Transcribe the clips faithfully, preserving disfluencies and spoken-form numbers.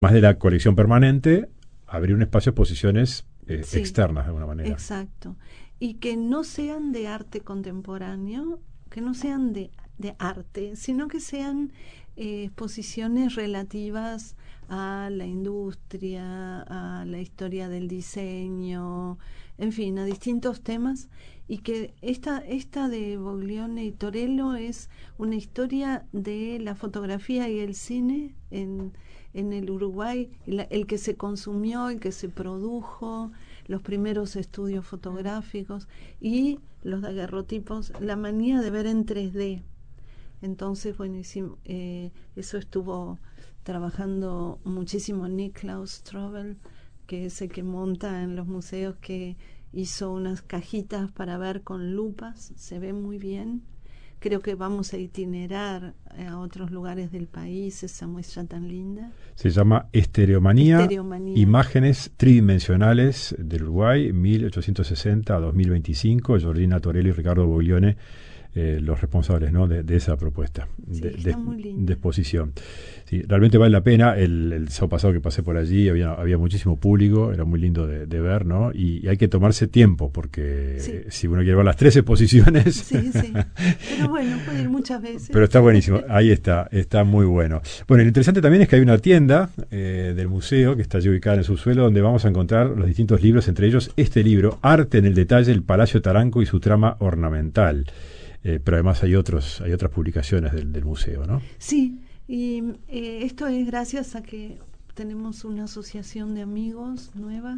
más de la colección permanente, abrir un espacio de exposiciones eh, sí, externas de alguna manera. Exacto. Y que no sean de arte contemporáneo, que no sean de, de arte, sino que sean eh, exposiciones relativas a la industria, a la historia del diseño, en fin, a distintos temas, y que esta, esta de Boglione y Torello es una historia de la fotografía y el cine en, en el Uruguay, el, el que se consumió, el que se produjo, los primeros estudios fotográficos y los daguerrotipos, la manía de ver en tres D. Entonces, buenísimo, eh, eso estuvo trabajando muchísimo Niklaus Strobel, que es el que monta en los museos, que hizo unas cajitas para ver con lupas, se ve muy bien. Creo que vamos a itinerar a otros lugares del país esa muestra tan linda. Se llama Estereomanía, Estereomanía. Imágenes tridimensionales del Uruguay, mil ochocientos sesenta a dos mil veinticinco. Georgina Torello y Ricardo Boglione, eh, los responsables, ¿no?, de, de esa propuesta sí, de, está de, muy linda. de exposición. Sí, realmente vale la pena. El, el sábado pasado que pasé por allí había, había muchísimo público, era muy lindo de, de ver, ¿no? Y, y hay que tomarse tiempo, porque sí, eh, si uno quiere ver las tres exposiciones... Sí, sí, pero bueno, puede ir muchas veces. Pero está buenísimo, ahí está, está muy bueno. Bueno, lo interesante también es que hay una tienda eh, del museo que está allí ubicada en el subsuelo, donde vamos a encontrar los distintos libros, entre ellos este libro, Arte en el detalle, el Palacio Taranco y su trama ornamental. Eh, pero además hay otros, hay otras publicaciones del, del museo, ¿no? Sí, y eh, esto es gracias a que tenemos una asociación de amigos nueva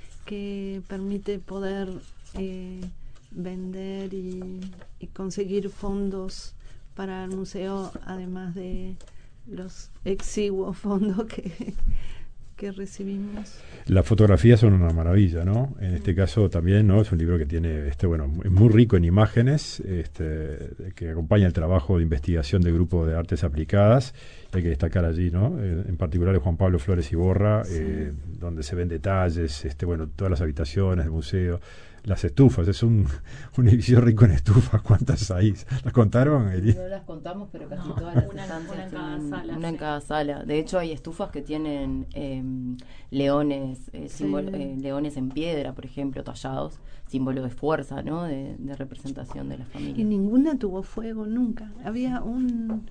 que permite poder eh, vender y, y conseguir fondos para el museo, además de los exiguos fondos que, que recibimos. Las fotografías son una maravilla, ¿no? En este caso también, ¿no? Es un libro que tiene, este, bueno, es muy rico en imágenes, este, que acompaña el trabajo de investigación del Grupo de Artes Aplicadas. Hay que destacar allí, ¿no? Eh, en particular de Juan Pablo Flores Iborra, sí, eh, donde se ven detalles, este, bueno, todas las habitaciones del museo, las estufas, es un, un edificio rico en estufas. ¿Cuántas hay? ¿Las contaron, Eli? No las contamos, pero casi no, todas las una, estancias una en cada tienen sala, una sí. en cada sala. De hecho, hay estufas que tienen eh, leones, eh, sí. símbolo, eh, leones en piedra, por ejemplo, tallados, símbolo de fuerza, ¿no? De, de representación de la familia. Y ninguna tuvo fuego nunca. Había un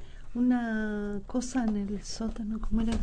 una cosa en el sótano, ¿cómo era?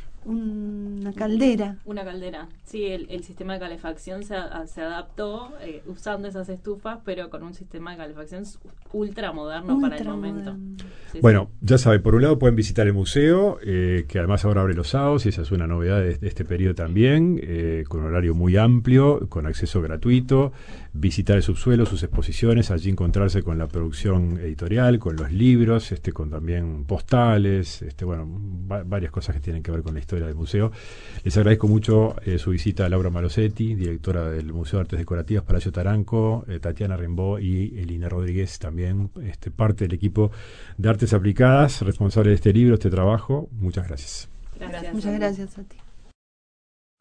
Una caldera. Una caldera. Sí, el, el sistema de calefacción se, a, se adaptó eh, usando esas estufas, pero con un sistema de calefacción ultra moderno ultra para el momento. Sí, bueno, sí. Ya saben, por un lado pueden visitar el museo, eh, que además ahora abre los sábados, y esa es una novedad de, de este periodo también, eh, con horario muy amplio, con acceso gratuito, visitar el subsuelo, sus exposiciones, allí encontrarse con la producción editorial, con los libros, este, con también postales, este, bueno, va, varias cosas que tienen que ver con la historia del museo. Les agradezco mucho eh, su visita a Laura Malosetti, directora del Museo de Artes Decorativas Palacio Taranco, eh, Tatiana Rimbaud y Elina Rodríguez, también este, parte del equipo de Artes Aplicadas, responsable de este libro, este trabajo. Muchas gracias. Gracias. Muchas gracias a ti.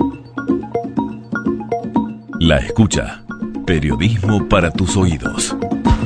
La escucha. Periodismo para tus oídos.